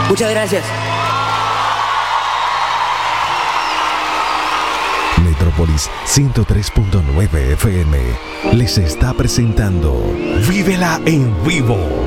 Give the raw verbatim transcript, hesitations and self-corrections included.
Muchas gracias. Metrópolis ciento tres punto nueve F M les está presentando Vívela en Vivo.